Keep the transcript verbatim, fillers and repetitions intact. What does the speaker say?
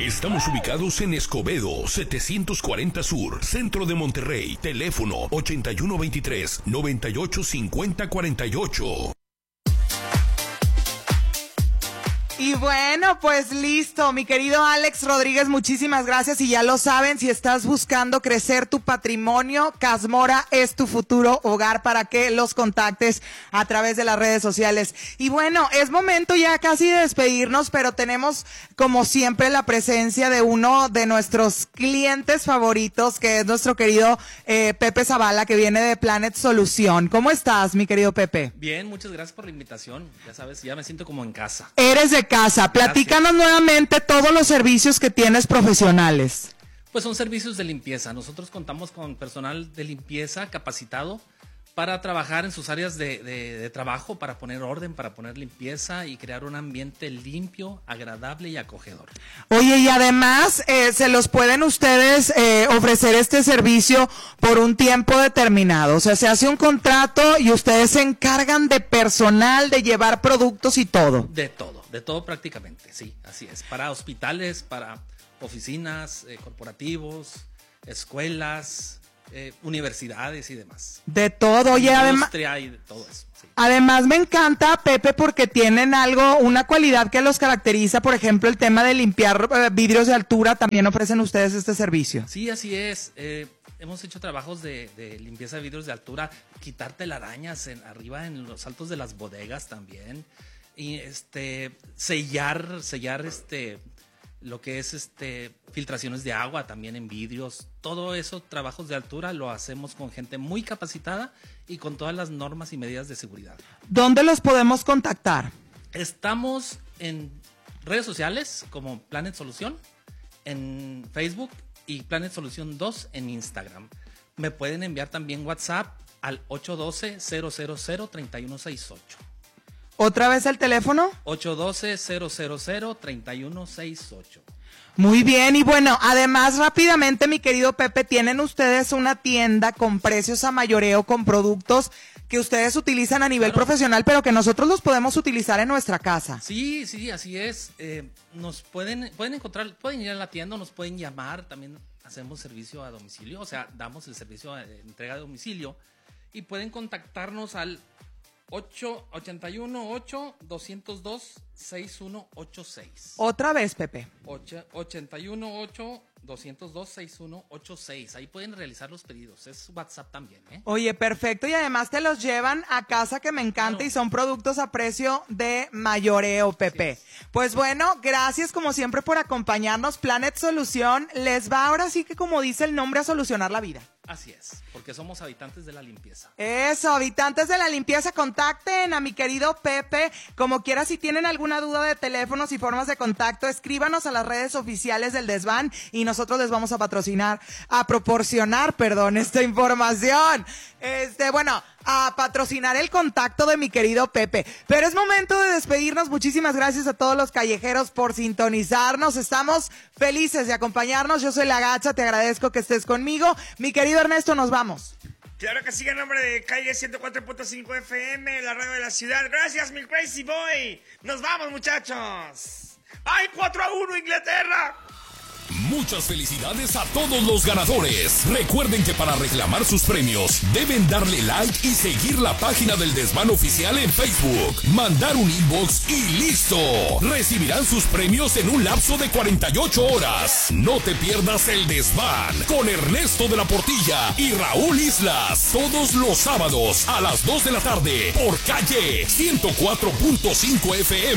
Estamos ubicados en Escobedo, setecientos cuarenta Sur, Centro de Monterrey. Teléfono ochenta y uno veintitrés, noventa y ocho cincuenta cuarenta y ocho. Y bueno, pues listo, mi querido Alex Rodríguez, muchísimas gracias. Y ya lo saben, si estás buscando crecer tu patrimonio, Casmora es tu futuro hogar para que los contactes a través de las redes sociales. Y bueno, es momento ya casi de despedirnos, pero tenemos como siempre la presencia de uno de nuestros clientes favoritos, que es nuestro querido eh, Pepe Zavala, que viene de Planet Solución. ¿Cómo estás, mi querido Pepe? Bien, muchas gracias por la invitación. Ya sabes, ya me siento como en casa. Eres de casa. Platícanos nuevamente todos los servicios que tienes profesionales. Pues son servicios de limpieza. Nosotros contamos con personal de limpieza capacitado para trabajar en sus áreas de, de, de trabajo, para poner orden, para poner limpieza y crear un ambiente limpio, agradable y acogedor. Oye, y además eh, se los pueden ustedes eh, ofrecer este servicio por un tiempo determinado. O sea, se hace un contrato y ustedes se encargan de personal, de llevar productos y todo. De todo, de todo prácticamente, sí, así es. Para hospitales, para oficinas, eh, corporativos, escuelas, Eh, universidades y demás. De todo, oye, además. Y de todo eso, sí. Además me encanta, Pepe, porque tienen algo, una cualidad que los caracteriza, por ejemplo, el tema de limpiar eh, vidrios de altura. También ofrecen ustedes este servicio. Sí, así es. Eh, hemos hecho trabajos de, de limpieza de vidrios de altura, quitar telarañas en, arriba en los altos de las bodegas también, y este sellar, sellar este. lo que es este filtraciones de agua también en vidrios, todo eso, trabajos de altura, lo hacemos con gente muy capacitada y con todas las normas y medidas de seguridad. ¿Dónde los podemos contactar? Estamos en redes sociales como Planet Solución, en Facebook y Planet Solución dos en Instagram. Me pueden enviar también WhatsApp al ocho uno dos, cero cero cero, tres uno seis ocho. ¿Otra vez el teléfono? ocho uno dos, cero cero cero, tres uno seis ocho. Muy bien, y bueno, además rápidamente, mi querido Pepe, tienen ustedes una tienda con precios a mayoreo, con productos que ustedes utilizan a nivel Claro. profesional, pero que nosotros los podemos utilizar en nuestra casa. Sí, sí, así es. Eh, nos pueden, pueden encontrar, pueden ir a la tienda, nos pueden llamar, también hacemos servicio a domicilio, o sea, damos el servicio de entrega de domicilio y pueden contactarnos al ocho uno ocho, dos cero dos, seis uno ocho seis. Otra vez, Pepe. ocho uno ocho, dos cero dos, seis uno ocho seis. Ahí pueden realizar los pedidos. Es WhatsApp también, ¿eh? Oye, perfecto, y además te los llevan a casa, que me encanta, Claro. y son productos a precio de mayoreo, Pepe. Pues bueno, gracias como siempre por acompañarnos. Planet Solución les va ahora sí que, como dice el nombre, a solucionar la vida. Así es, porque somos habitantes de la limpieza. Eso, habitantes de la limpieza, contacten a mi querido Pepe. Como quiera, si tienen alguna duda de teléfonos y formas de contacto, escríbanos a las redes oficiales del Desván y nosotros les vamos a patrocinar, a proporcionar, perdón, esta información. Este, bueno, a patrocinar el contacto de mi querido Pepe. Pero es momento de despedirnos. Muchísimas gracias a todos los callejeros por sintonizarnos. Estamos felices de acompañarnos. Yo soy La Gacha, te agradezco que estés conmigo. Mi querido Ernesto, nos vamos. Claro que sigue en nombre de Calle ciento cuatro punto cinco F M, la radio de la ciudad. Gracias, mi crazy boy. Nos vamos, muchachos. ¡Ay, cuatro a uno, Inglaterra! Muchas felicidades a todos los ganadores. Recuerden que para reclamar sus premios deben darle like y seguir la página del Desván Oficial en Facebook. Mandar un inbox y listo. Recibirán sus premios en un lapso de cuarenta y ocho horas. No te pierdas el Desván con Ernesto de la Portilla y Raúl Islas. Todos los sábados a las dos de la tarde por Calle ciento cuatro punto cinco F M.